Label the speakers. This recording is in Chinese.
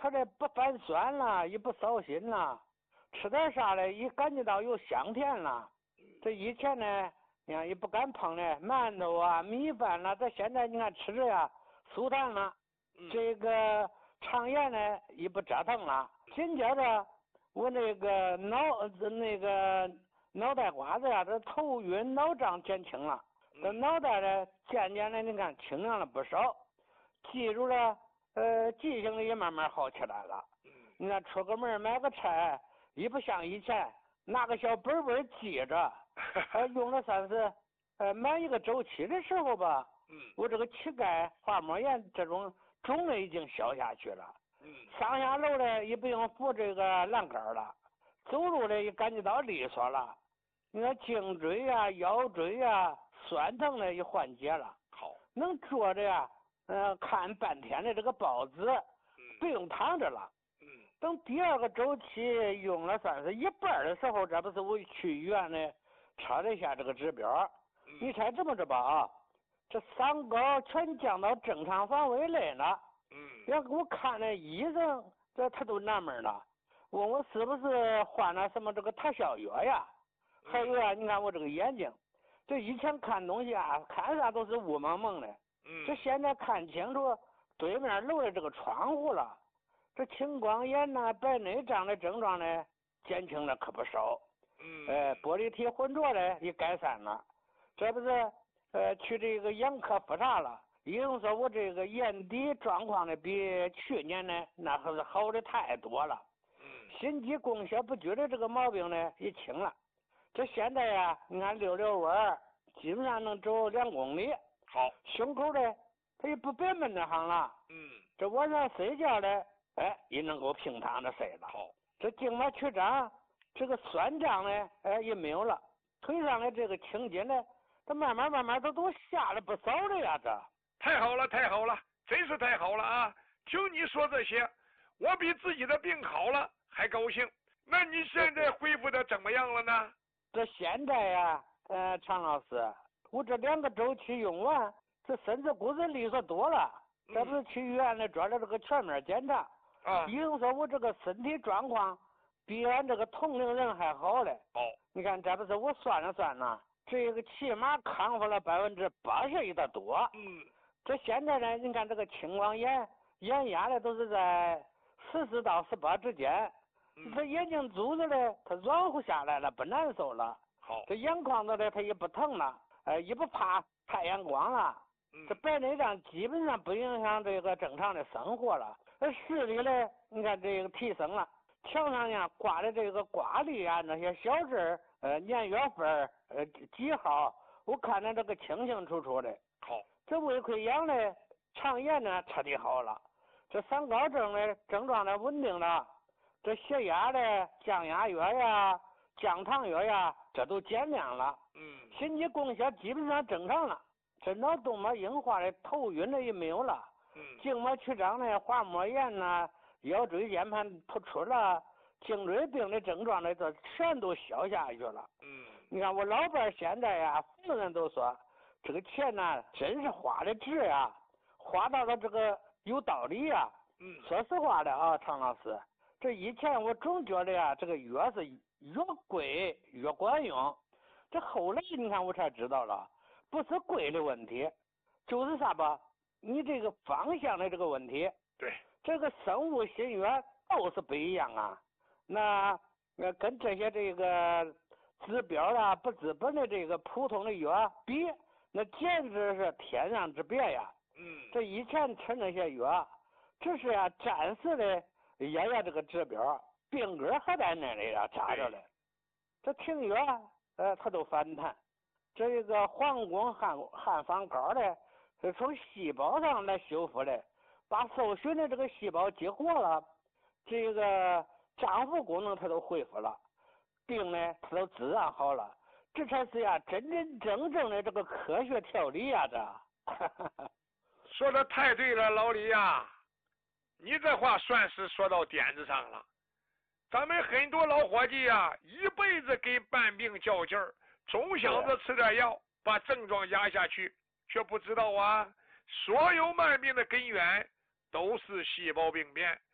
Speaker 1: 他这不反酸了，也不烧心了，吃点啥嘞，一感觉到有香甜了。这以前呢，你看也不敢碰嘞，馒头啊、米饭啦，这现在你看吃着呀，舒坦了。这个肠炎呢也不折腾了。紧接着我那个脑袋瓜子呀，这头晕脑胀减轻了，这脑袋呢渐渐的你看清亮了不少，记住了。记性也慢慢好起来了。你看出个门买个菜，也不像以前拿个小本本记着，用了算是买一个周期的时候吧。我这个膝盖滑膜炎这种肿的已经消下去了。上下楼呢也不用扶这个栏杆了，走路呢也感觉到利索了。你看颈椎呀、腰椎呀酸疼呢也缓解了。
Speaker 2: 好，
Speaker 1: 能坐着呀。看半天的这个报纸，不用躺着了。等第二个周期用了算是一半的时候，这不是我去医院呢查了一下这个指标。你猜这么着吧啊，这三高全降到正常范围内了。要给我看那医生，这他都纳闷了，问我是不是患了什么这个特效药呀？还有啊，你看我这个眼睛，这以前看东西啊，看啥都是雾蒙蒙的。这现在看清楚对面楼的这个窗户了，这青光眼呐、白内障的症状呢减轻了可不少。玻璃体混浊呢也改善了。这不是去这个眼科复查了，医生说我这个眼底状况呢比去年呢那可是好的太多了。心肌供血不足的这个毛病呢也轻了。这现在呀，你看溜溜弯基本上能走2公里。
Speaker 2: 好，
Speaker 1: 胸口呢，它也不白闷的慌了。这晚上睡觉呢，也能够平躺着睡了。
Speaker 2: 好，
Speaker 1: 这静脉曲张，这个酸胀呢，也没有了。腿上的这个青筋呢，它慢慢都下来不少了呀。这
Speaker 2: 太好了，太好了，真是太好了啊！听你说这些，我比自己的病好了还高兴。那你现在恢复的怎么样了呢？
Speaker 1: 这现在呀，常老师。我这2个周期用完，这身子骨子利索多了。这不是去医院里做了这个全面检查医生说我这个身体状况比俺这个同龄人还好嘞。你看这不是我算了算呢，这个起码康复了81%的多。这现在呢，你看这个青光眼眼压呢都是在14到18之间。这眼睛珠子呢，它软乎下来了，不难受了。
Speaker 2: 好，
Speaker 1: 这眼眶子呢，它也不疼了。也不怕太阳光了。这白内障基本上不影响这个正常的生活了。视力呢，你看这个提升了。墙上呀挂的这个挂历啊，那些小字年月份几号，我看着这个清清楚楚的。
Speaker 2: 好，
Speaker 1: 这胃溃疡呢、肠炎呢彻底好了。这三高症呢症状呢稳定了。这血压呢、降压药呀、降糖药呀，这都减量了。心肌供血基本上正常了。这脑动脉硬化的头晕的也没有了。静脉曲张呢、滑膜炎呐、腰椎间盘突出了、颈椎病的症状呢，这全都消下去了。你看我老伴现在呀，逢人都说这个钱呢，真是花的值呀，花到了这个有道理呀。说实话的啊，常老师，这以前我总觉得呀，这个药是越贵越管用。这后来你看我才知道了，不是贵的问题，就是啥吧？你这个方向的这个问题。
Speaker 2: 对，
Speaker 1: 这个生物新药都是不一样啊。那跟这些这个治标啊不治本的这个普通的药比，那简直是天壤之别呀。这以前吃那些药，只是呀暂时的验验这个指标，病根还在那里呀扎着嘞。这停药它都反弹。这个黄宫汉方膏呢，是从细胞上来修复的，把受损的这个细胞激活了，这个脏腑功能它都恢复了，病呢它都自然好了。这才是呀真真正正的这个科学调理呀，这
Speaker 2: 说的太对了，老李呀，你这话算是说到点子上了。咱们很多老伙计呀，一辈子给半病较劲儿，总想着吃点药把症状压下去，却不知道啊，所有慢病的根源都是细胞病变。